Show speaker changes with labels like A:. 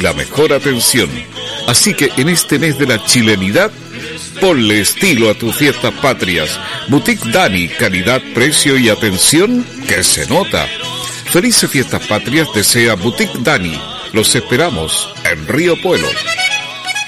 A: la mejor atención. Así que en este mes de la chilenidad, ponle estilo a tus fiestas patrias. Boutique Dani, calidad, precio y atención que se nota. Felices fiestas patrias desea Boutique Dani. Los esperamos en Río Puelo.